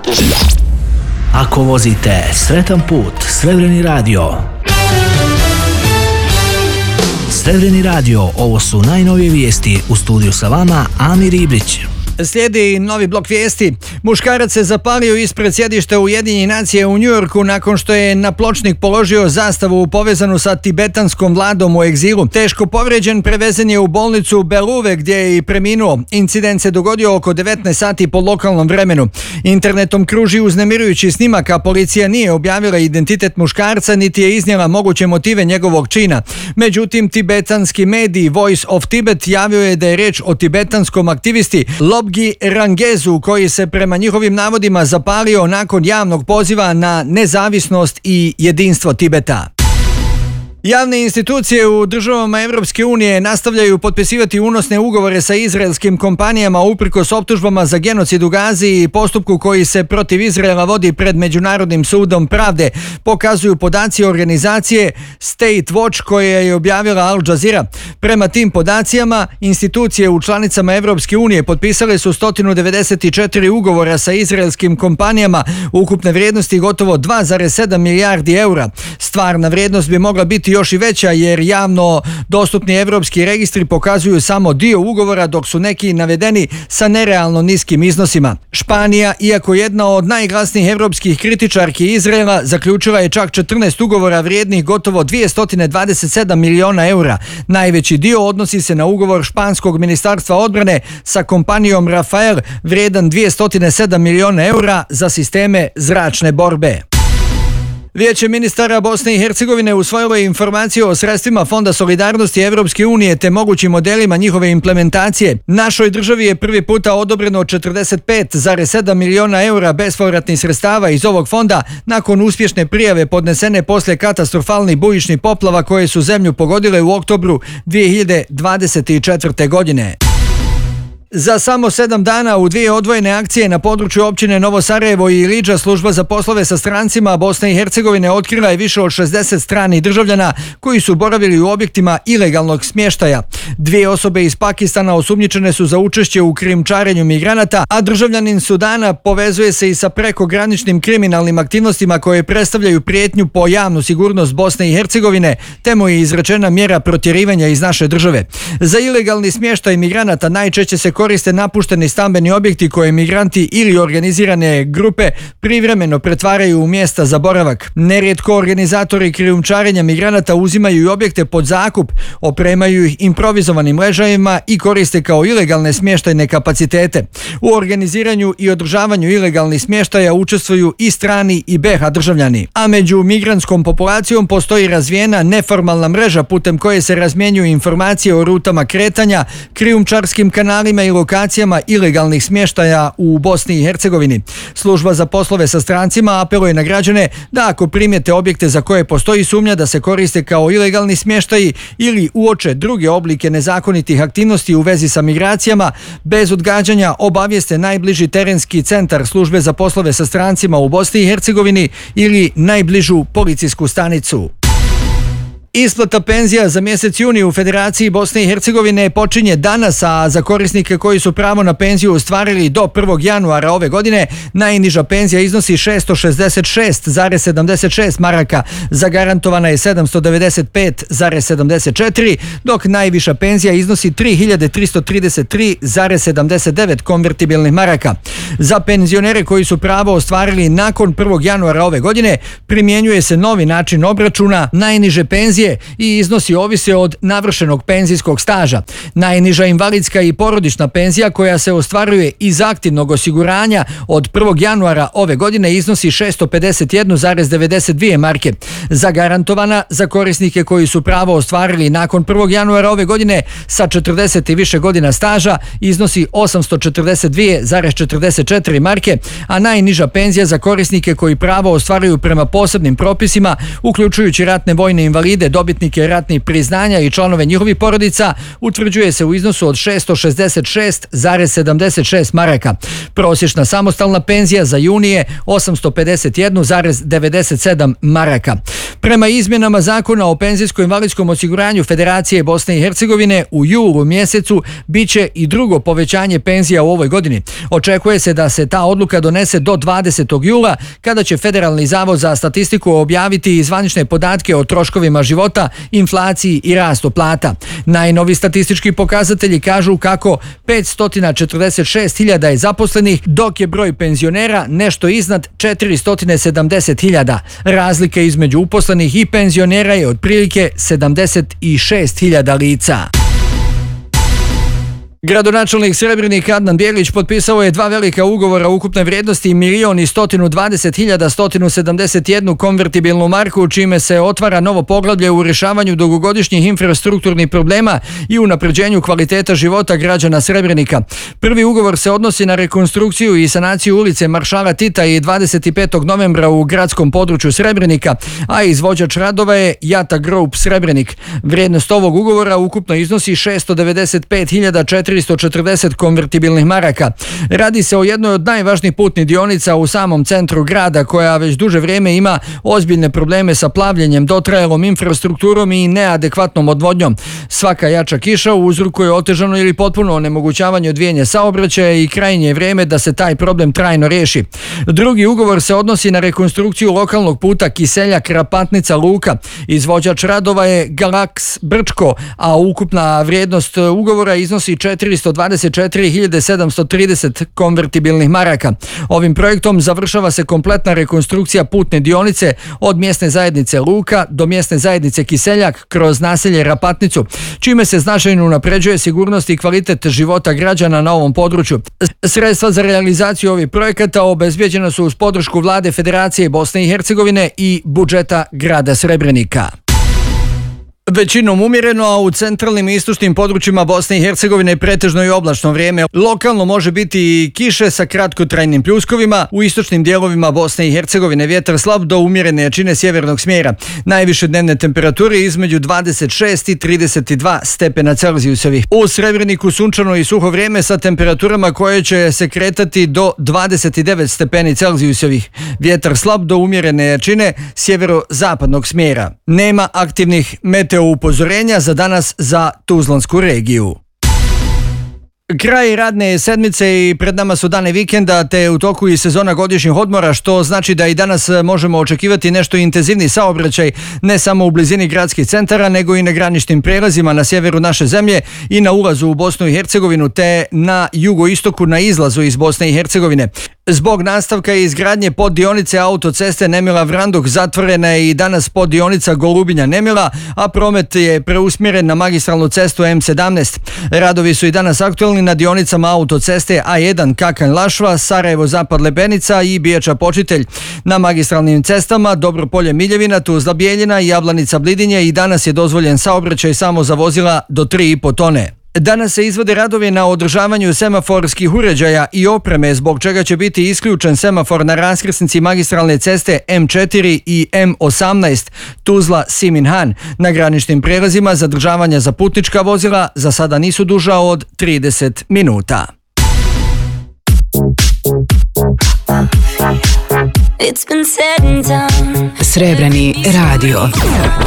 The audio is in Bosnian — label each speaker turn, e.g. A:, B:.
A: Ako vozite, sretan put, Srebreni radio. Srebreni radio, ovo su najnovije vijesti. U studiju sa vama Amir Ibrić.
B: Slijedi novi blok vijesti. Muškarac se zapalio ispred sjedišta Ujedinjenih nacija u Njujorku nakon što je na pločnik položio zastavu povezanu sa tibetanskom vladom u egzilu. Teško povrijeđen prevezen je u bolnicu Beluve gdje je i preminuo. Incident se dogodio oko 19 sati po lokalnom vremenu. Internetom kruži uznemirujući snimak, a policija nije objavila identitet muškarca niti je iznijela moguće motive njegovog čina. Međutim, tibetanski medij Voice of Tibet javio je da je riječ o tibetanskom aktivisti Lobgi Rangezu koji se prema njihovim navodima zapalio nakon javnog poziva na nezavisnost i jedinstvo Tibeta. Javne institucije u državama Evropske unije nastavljaju potpisivati unosne ugovore sa izraelskim kompanijama uprkos optužbama za genocid u Gazi i postupku koji se protiv Izraela vodi pred Međunarodnim sudom pravde, pokazuju podaci organizacije State Watch koje je objavila Al Jazeera. Prema tim podacima, institucije u članicama Evropske unije potpisale su 194 ugovora sa izraelskim kompanijama ukupne vrijednosti gotovo 2,7 milijardi eura. Stvarna vrijednost bi mogla biti još i veća jer javno dostupni evropski registri pokazuju samo dio ugovora dok su neki navedeni sa nerealno niskim iznosima. Španija, iako jedna od najglasnijih evropskih kritičarki Izraela, zaključila je čak 14 ugovora vrijednih gotovo 227 miliona eura. Najveći dio odnosi se na ugovor španskog ministarstva odbrane sa kompanijom Rafael vrijedan 207 miliona eura za sisteme zračne borbe. Vijeće ministara Bosne i Hercegovine usvojilo je informaciju o sredstvima Fonda solidarnosti Evropske unije te mogućim modelima njihove implementacije. Našoj državi je prvi puta odobreno 45,7 miliona eura bespovratnih sredstava iz ovog fonda nakon uspješne prijave podnesene poslije katastrofalnih bujičnih poplava koje su zemlju pogodile u oktobru 2024. godine. Za samo 7 dana u 2 odvojene akcije na području općine Novo Sarajevo i Ilidža služba za poslove sa strancima Bosne i Hercegovine otkrila je više od 60 stranih državljana koji su boravili u objektima ilegalnog smještaja. 2 osobe iz Pakistana osumnjičene su za učešće u krijumčarenju migranata, a državljanin Sudana povezuje se i sa prekograničnim kriminalnim aktivnostima koje predstavljaju prijetnju po javnu sigurnost Bosne i Hercegovine, te mu je izrečena mjera protjerivanja iz naše države. Za ilegalni smještaj migranata najčešće se koriste napušteni stambeni objekti koje migranti ili organizirane grupe privremeno pretvaraju u mjesta za boravak. Nerijetko organizatori krijumčarenja migranata uzimaju i objekte pod zakup, opremaju ih improvizovanim ležajima i koriste kao ilegalne smještajne kapacitete. U organiziranju i održavanju ilegalnih smještaja učestvuju i strani i BiH državljani. A među migrantskom populacijom postoji razvijena neformalna mreža putem koje se razmjenjuju informacije o rutama kretanja, krijumčarskim kanalima i lokacijama ilegalnih smještaja u Bosni i Hercegovini. Služba za poslove sa strancima apeluje na građane da ako primijete objekte za koje postoji sumnja da se koriste kao ilegalni smještaji ili uoče druge oblike nezakonitih aktivnosti u vezi sa migracijama, bez odgađanja obavijeste najbliži terenski centar službe za poslove sa strancima u Bosni i Hercegovini ili najbližu policijsku stanicu. Isplata penzija za mjesec juni u Federaciji Bosne i Hercegovine počinje danas, a za korisnike koji su pravo na penziju ostvarili do 1. januara ove godine, najniža penzija iznosi 666,76 maraka, zagarantovana je 795,74, dok najviša penzija iznosi 3333,79 konvertibilnih maraka. Za penzionere koji su pravo ostvarili nakon 1. januara ove godine, primjenjuje se novi način obračuna najniže penzije i iznosi ovise od navršenog penzijskog staža. Najniža invalidska i porodična penzija koja se ostvaruje iz aktivnog osiguranja od 1. januara ove godine iznosi 651,92 marke. Zagarantovana za korisnike koji su pravo ostvarili nakon 1. januara ove godine sa 40 i više godina staža iznosi 842,44 marke, a najniža penzija za korisnike koji pravo ostvaruju prema posebnim propisima, uključujući ratne vojne invalide, dobitnike ratnih priznanja i članove njihovih porodica, utvrđuje se u iznosu od 666,76 maraka. Prosječna samostalna penzija za juni je 851,97 maraka. Prema izmjenama zakona o penzijsko-invalidskom osiguranju Federacije Bosne i Hercegovine u julu mjesecu biće i drugo povećanje penzija u ovoj godini. Očekuje se da se ta odluka donese do 20. jula kada će Federalni zavod za statistiku objaviti zvanične podatke o troškovima života, inflaciji i rastu plata. Najnovi statistički pokazatelji kažu kako 546.000 je zaposlenih, dok je broj penzionera nešto iznad 470.000. Razlika između uposlenih i penzionera je otprilike 76.000 lica. Gradonačelnik Srebrenika Adnan Bjelić potpisao je 2 velika ugovora ukupne vrijednosti 1.120.171 konvertibilnu marku, čime se otvara novo poglavlje u rješavanju dugogodišnjih infrastrukturnih problema i unapređenju kvaliteta života građana Srebrenika. Prvi ugovor se odnosi na rekonstrukciju i sanaciju ulice Maršala Tita i 25. novembra u gradskom području Srebrenika, a izvođač radova je Jata Group Srebrenik. Vrijednost ovog ugovora ukupno iznosi 695.440 konvertibilnih maraka. Radi se o jednoj od najvažnijih putnih dionica u samom centru grada, koja već duže vrijeme ima ozbiljne probleme sa plavljenjem, dotrajalom infrastrukturom i neadekvatnom odvodnjom. Svaka jača kiša uzrokuje otežano ili potpuno onemogućavanje odvijanja saobraćaja i krajnje je vrijeme da se taj problem trajno riješi. Drugi ugovor se odnosi na rekonstrukciju lokalnog puta Kiseljak-Rapatnica-Luka. Izvođač radova je Galax Brčko, a ukupna vrijednost ugovora iznosi 424.730 konvertibilnih maraka. Ovim projektom završava se kompletna rekonstrukcija putne dionice od mjesne zajednice Luka do mjesne zajednice Kiseljak kroz naselje Rapatnicu, čime se značajno unapređuje sigurnost i kvalitet života građana na ovom području. Sredstva za realizaciju ovih projekata obezbijeđena su uz podršku Vlade Federacije Bosne i Hercegovine i budžeta grada Srebrenika. Većinom umjereno, a u centralnim i istočnim područjima Bosne i Hercegovine pretežno i oblačno vrijeme. Lokalno može biti i kiše sa kratkotrajnim pljuskovima. U istočnim dijelovima Bosne i Hercegovine vjetar slab do umjerene jačine sjevernog smjera. Najviše dnevne temperature između 26 i 32 stepena Celzijusovih. U Srebreniku sunčano i suho vrijeme sa temperaturama koje će se kretati do 29 stepeni Celzijusovih. Vjetar slab do umjerene jačine sjeverozapadnog smjera. Nema aktivnih upozorenja za danas za Tuzlansku regiju. Kraj radne sedmice i pred nama su dani vikenda, te u toku i sezona godišnjih odmora, što znači da i danas možemo očekivati nešto intenzivni saobraćaj ne samo u blizini gradskih centara, nego i na graničnim prijelazima na sjeveru naše zemlje i na ulazu u Bosnu i Hercegovinu, te na jugoistoku na izlazu iz Bosne i Hercegovine. Zbog nastavka i izgradnje poddionice autoceste Nemila-Vranduk zatvorena je i danas poddionica Golubinja-Nemila, a promet je preusmjeren na magistralnu cestu M17. Radovi su i danas aktualni na dionicama autoceste A1 Kakanj-Lašva, Sarajevo-Zapad-Lepenica i Bijača-Počitelj. Na magistralnim cestama Dobropolje-Miljevina, Tuzla-Bijeljina i Jablanica-Blidinje i danas je dozvoljen saobraćaj samo za vozila do 3,5 tone. Danas se izvode radovi na održavanju semaforskih uređaja i opreme, zbog čega će biti isključen semafor na raskrsnici magistralne ceste M4 i M18 Tuzla-Siminhan. Na graničnim prijelazima zadržavanja za putnička vozila za sada nisu duža od 30 minuta.
C: Srebreni radio.